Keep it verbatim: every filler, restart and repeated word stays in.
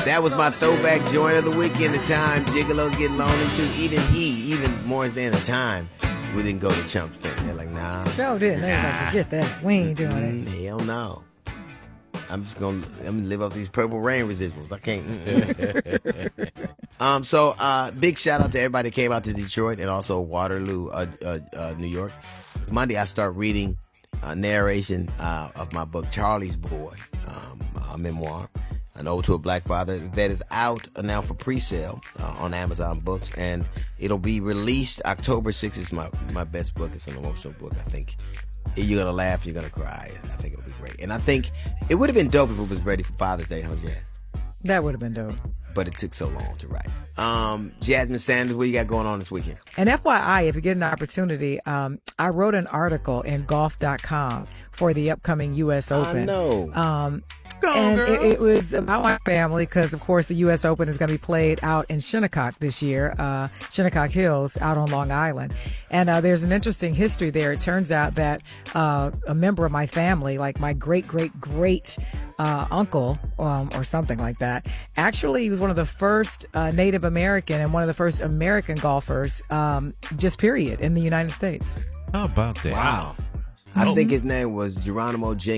That was my throwback joint of the weekend. The time Gigolos getting lonely too. Even he, even Morris Day and the Time, we didn't go to Chump's thing. They're like, nah. Joe didn't. They was like, forget that. We ain't doing it. Mm, hell no. I'm just gonna I'm gonna live off these Purple Rain residuals. I can't. um. So, uh, big shout out to everybody that came out to Detroit and also Waterloo, uh, uh, uh New York. Monday I start reading a narration uh, of my book Charlie's Boy, um, a memoir, An Ode to a Black Father, that is out now for pre-sale uh, on Amazon Books, and it'll be released October sixth. It's my my best book. It's an emotional book. I think you're gonna laugh, you're gonna cry. I think it'll be great, and I think it would have been dope if it was ready for Father's Day, huh, Jazz? That would have been dope. But it took so long to write. Um, Jasmine Sanders, what you got going on this weekend? And F Y I, if you get an opportunity, um, I wrote an article in golf dot com for the upcoming U S Open. I know. Um, Go, and girl. it, it was about my family because, of course, the U S Open is going to be played out in Shinnecock this year, uh, Shinnecock Hills out on Long Island. And uh, there's an interesting history there. It turns out that uh, a member of my family, like my great, great, great uh, uncle um, or something like that, actually he was one of the first uh, Native American and one of the first American golfers, um, just period, in the United States. How about that? Wow. I think his name was Geronimo Jenkins.